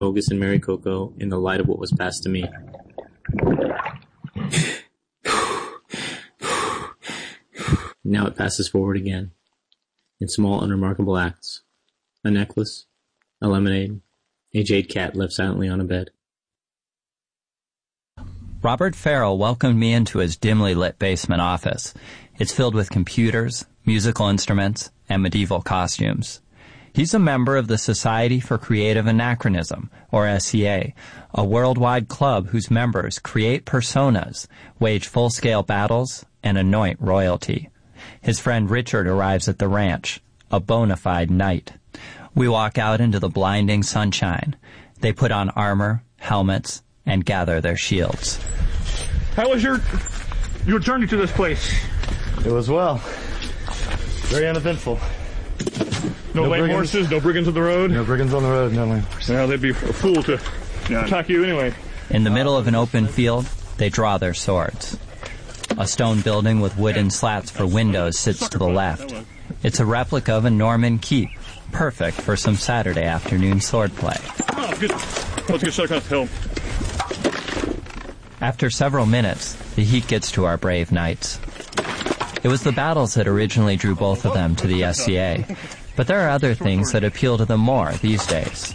Bogus and Mary Coco in the light of what was past to me. Now it passes forward again, in small, unremarkable acts. A necklace, a lemonade, a jade cat left silently on a bed. Robert Farrell welcomed me into his dimly lit basement office. It's filled with computers, musical instruments, and medieval costumes. He's a member of the Society for Creative Anachronism, or SCA, a worldwide club whose members create personas, wage full-scale battles, and anoint royalty. His friend Richard arrives at the ranch, a bona fide knight. We walk out into the blinding sunshine. They put on armor, helmets, and gather their shields. How was your journey to this place? It was well. Very uneventful. No lame horses, no brigands on the road? No brigands on the road, no lame horses. Well, they'd be a fool to attack you anyway. In the middle of an open field, they draw their swords. A stone building with wooden slats for windows sits to the left. It's a replica of a Norman keep, perfect for some Saturday afternoon swordplay. Oh, good. Let's get stuck on the hill. After several minutes, the heat gets to our brave knights. It was the battles that originally drew both of them to the SCA, but there are other things that appeal to them more these days.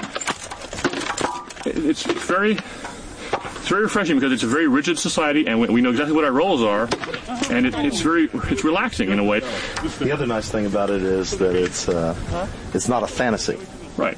It's very refreshing because it's a very rigid society, and we know exactly what our roles are, and it's relaxing in a way. The other nice thing about it is that it's not a fantasy. Right.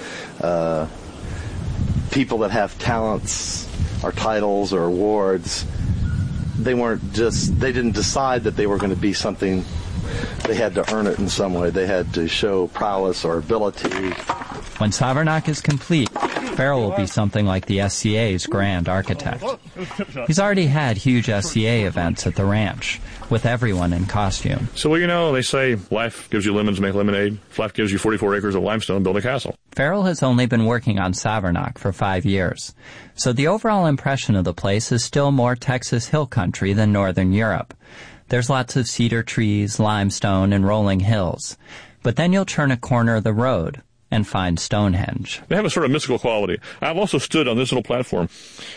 People that have talents or titles or awards, they didn't decide that they were going to be something. They had to earn it in some way. They had to show prowess or ability. When Savernake is complete, Farrell will be something like the SCA's grand architect. He's already had huge SCA events at the ranch, with everyone in costume. So, they say life gives you lemons, make lemonade. If life gives you 44 acres of limestone, build a castle. Farrell has only been working on Savernake for 5 years, so the overall impression of the place is still more Texas hill country than Northern Europe. There's lots of cedar trees, limestone, and rolling hills. But then you'll turn a corner of the road and find Stonehenge. They have a sort of mystical quality. I've also stood on this little platform.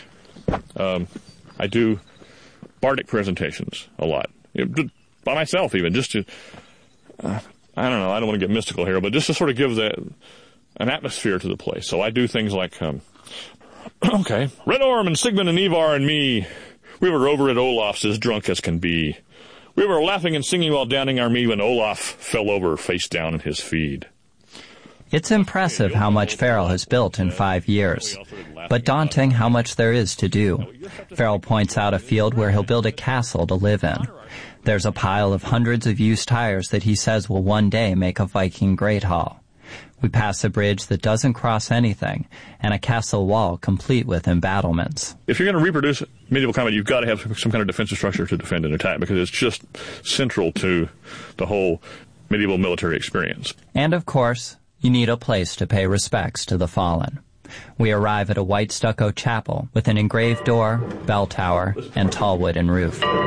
I do bardic presentations a lot. By myself even, just to, I don't know, I don't want to get mystical here, but just to sort of give an atmosphere to the place. So I do things like, okay, Red Orm and Sigmund and Ivar and me, we were over at Olaf's as drunk as can be. We were laughing and singing while downing our mead when Olaf fell over face down in his feed. It's impressive how much Farrell has built in 5 years, but daunting how much there is to do. Farrell points out a field where he'll build a castle to live in. There's a pile of hundreds of used tires that he says will one day make a Viking Great Hall. We pass a bridge that doesn't cross anything, and a castle wall complete with embattlements. If you're going to reproduce medieval combat, you've got to have some kind of defensive structure to defend and attack, because it's just central to the whole medieval military experience. And of course, you need a place to pay respects to the fallen. We arrive at a white stucco chapel with an engraved door, bell tower, and tall wooden roof. I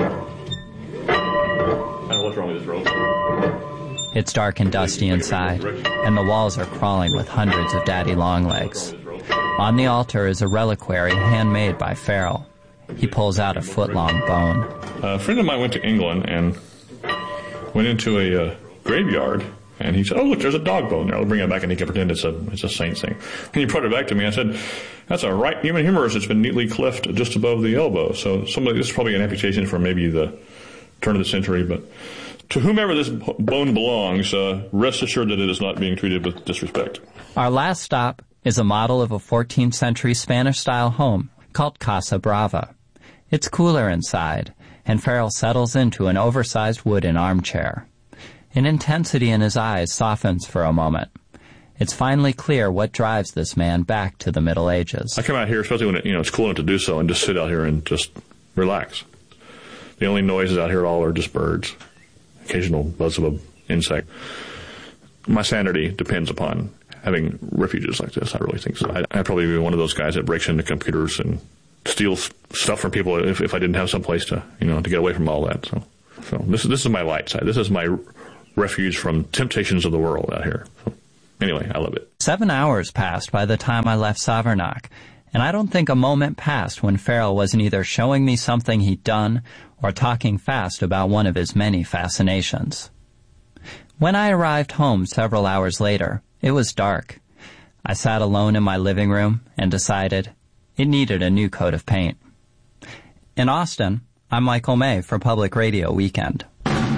don't know what's wrong with this rope. It's dark and dusty inside, and the walls are crawling with hundreds of daddy longlegs. On the altar is a reliquary handmade by Farrell. He pulls out a foot-long bone. A friend of mine went to England and went into a graveyard, and he said, "Oh, look, there's a dog bone there. I'll bring it back," and he can pretend it's a saint thing. And he brought it back to me. I said, "That's a right human humerus that's been neatly cleft just above the elbow. So this is probably an amputation from maybe the turn of the century, but to whomever this bone belongs, rest assured that it is not being treated with disrespect." Our last stop is a model of a 14th century Spanish-style home called Casa Brava. It's cooler inside, and Farrell settles into an oversized wooden armchair. An intensity in his eyes softens for a moment. It's finally clear what drives this man back to the Middle Ages. I come out here, especially when it's cool enough to do so, and just sit out here and just relax. The only noises out here at all are just birds. Occasional buzz of an insect. My sanity depends upon having refuges like this. I really think so. I'd probably be one of those guys that breaks into computers and steals stuff from people if I didn't have some place to get away from all that. So this is my light side. This is my refuge from temptations of the world out here. So. Anyway, I love it. 7 hours passed by the time I left Savernake, and I don't think a moment passed when Farrell wasn't either showing me something he'd done or talking fast about one of his many fascinations. When I arrived home several hours later, it was dark. I sat alone in my living room and decided it needed a new coat of paint. In Austin, I'm Michael May for Public Radio Weekend.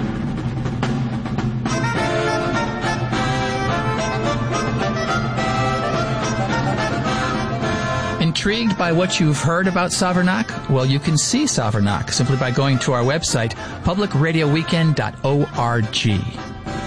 Intrigued by what you've heard about Savernake? Well, you can see Savernake simply by going to our website, publicradioweekend.org.